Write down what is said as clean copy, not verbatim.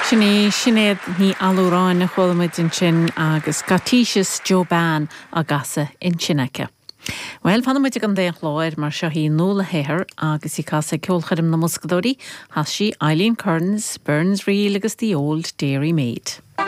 Sinead ní alúráin na chulmuid in sin agus gatíisius Joe Ban a gasa in Chineke. Well, fanmuid an déan chláir mar seo hí nóla héir agus I casa ceolchadim na muscadóí has sí Eileen Kearns, Burns Reel agus the Old Dairy Maid.